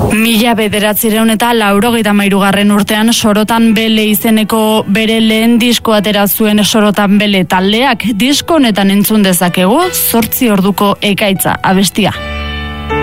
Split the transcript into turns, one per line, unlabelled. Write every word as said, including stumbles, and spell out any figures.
Mila bederatzireun eta laurogeita hamairugarren urtean Sorotan Bele izeneko bere lehen disko atera zuen Sorotan Bele taldeak. Disko honetan entzun dezakegu zortzi orduko ekaitza abestia.